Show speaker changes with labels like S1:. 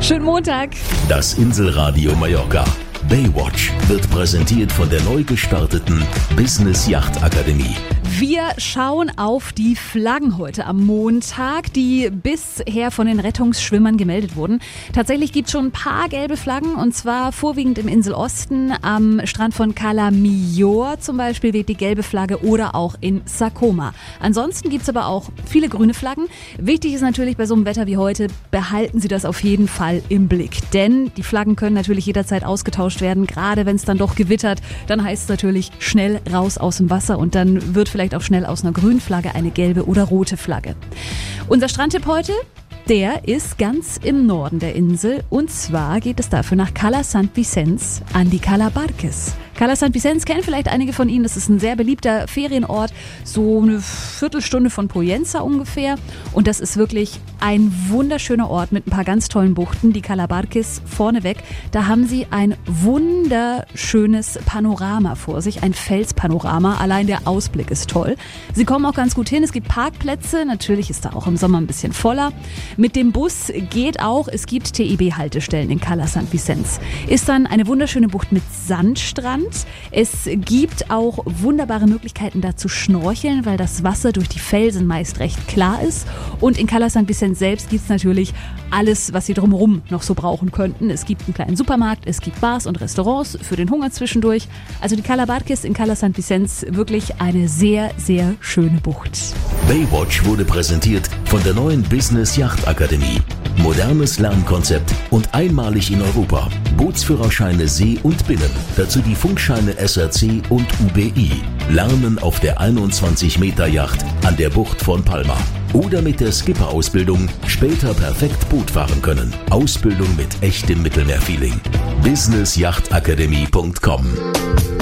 S1: Schönen Montag.
S2: Das Inselradio Mallorca. Baywatch wird präsentiert von der neu gestarteten Business Yacht Akademie.
S1: Wir schauen auf die Flaggen heute am Montag, die bisher von den Rettungsschwimmern gemeldet wurden. Tatsächlich gibt es schon ein paar gelbe Flaggen, und zwar vorwiegend im Inselosten. Am Strand von Cala Millor zum Beispiel weht die gelbe Flagge oder auch in Sa Coma. Ansonsten gibt es aber auch viele grüne Flaggen. Wichtig ist natürlich bei so einem Wetter wie heute, behalten Sie das auf jeden Fall im Blick. Denn die Flaggen können natürlich jederzeit ausgetauscht werden. Gerade wenn es dann doch gewittert, dann heißt es natürlich schnell raus aus dem Wasser, und dann wird vielleicht auch schnell aus einer grünen Flagge eine gelbe oder rote Flagge. Unser Strandtipp heute, der ist ganz im Norden der Insel, und zwar geht es dafür nach Cala Sant Vicenç an die Cala Barques. Cala Sant Vicenç kennen vielleicht einige von Ihnen, das ist ein sehr beliebter Ferienort, so eine Viertelstunde von Pollença ungefähr, und das ist wirklich ein wunderschöner Ort mit ein paar ganz tollen Buchten. Die Cala Barques vorneweg, da haben Sie ein wunderschönes Panorama vor sich, ein Felspanorama, allein der Ausblick ist toll. Sie kommen auch ganz gut hin, es gibt Parkplätze, natürlich ist da auch im Sommer ein bisschen voller. Mit dem Bus geht auch, es gibt TIB-Haltestellen in Cala Sant Vicenç. Ist dann eine wunderschöne Bucht mit Sandstrand. Es gibt auch wunderbare Möglichkeiten, da zu schnorcheln, weil das Wasser durch die Felsen meist recht klar ist. Und in Cala Sant Vicenç selbst gibt es natürlich alles, was Sie drumherum noch so brauchen könnten. Es gibt einen kleinen Supermarkt, es gibt Bars und Restaurants für den Hunger zwischendurch. Also die Cala Barques in Cala Sant Vicenç, wirklich eine sehr, sehr schöne Bucht.
S2: Baywatch wurde präsentiert von der neuen Business Yacht Akademie. Modernes Lernkonzept und einmalig in Europa. Bootsführerscheine See und Binnen. Dazu die Funkscheine SRC und UBI. Lernen auf der 21-Meter-Yacht an der Bucht von Palma. Oder mit der Skipper-Ausbildung später perfekt Boot fahren können. Ausbildung mit echtem Mittelmeerfeeling. businessyachtakademie.com